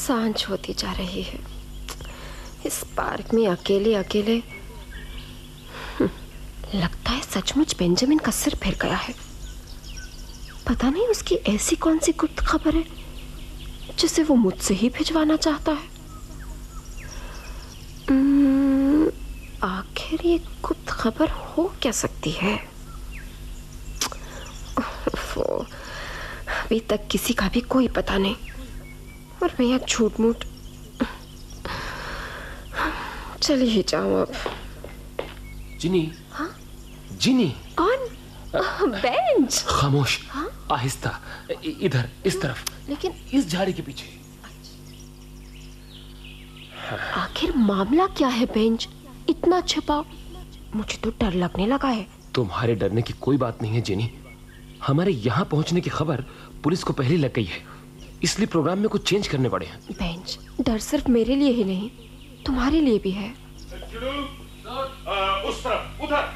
सांझ होती जा रही है। इस पार्क में अकेले अकेले लगता है सचमुच बेंजामिन का सिर फिर गया है। पता नहीं उसकी ऐसी कौन सी गुप्त खबर है जिसे वो मुझसे ही भिजवाना चाहता है। आखिर ये गुप्त खबर हो क्या सकती है? अभी तक किसी का भी कोई पता नहीं और मैं यहाँ झूठ मूठ चली ही जाऊं अब। जिनी। हाँ? जिनी। कौन? बेंच। खामोश। हाँ? आहिस्ता, इधर, इस तरफ, लेकिन इस झाड़ी के पीछे। आखिर मामला क्या है बेंच? इतना छिपा, मुझे तो डर लगने लगा है। तुम्हारे डरने की कोई बात नहीं है जिनी। हमारे यहाँ पहुँचने की खबर पुलिस को पहले लग गई है, इसलिए प्रोग्राम में कुछ चेंज करने पड़े हैं। बेंच, डर सिर्फ मेरे लिए ही नहीं तुम्हारे लिए भी है। उस तरफ, उधर।